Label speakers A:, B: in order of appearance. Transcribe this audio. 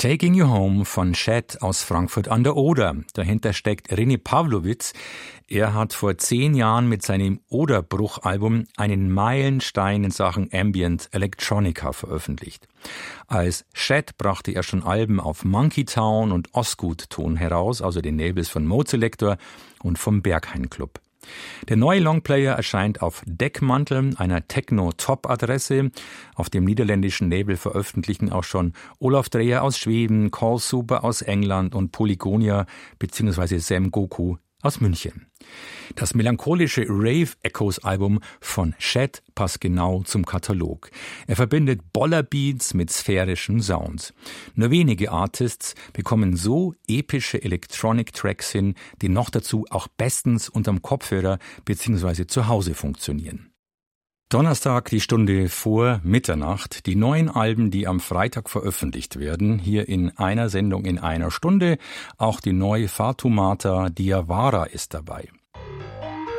A: Taking You Home von Chet aus Frankfurt an der Oder. Dahinter steckt René Pawlowitz. Er hat vor 10 Jahren mit seinem Oderbruch-Album einen Meilenstein in Sachen Ambient Electronica veröffentlicht. Als Chet brachte er schon Alben auf Monkey Town und Osgood-Ton heraus, also den Labels von Mode Selector und vom Berghain Club. Der neue Longplayer erscheint auf Deckmantel, einer Techno-Top-Adresse. Auf dem niederländischen Label veröffentlichen auch schon Olaf Dreher aus Schweden, Call Super aus England und Polygonia bzw. Sam Goku aus München. Das melancholische Rave Echoes Album von Chet passt genau zum Katalog. Er verbindet Bollerbeats mit sphärischen Sounds. Nur wenige Artists bekommen so epische Electronic Tracks hin, die noch dazu auch bestens unterm Kopfhörer bzw. zu Hause funktionieren. Donnerstag, die Stunde vor Mitternacht. Die neuen Alben, die am Freitag veröffentlicht werden, hier in einer Sendung in einer Stunde. Auch die neue Fatoumata Diawara ist dabei.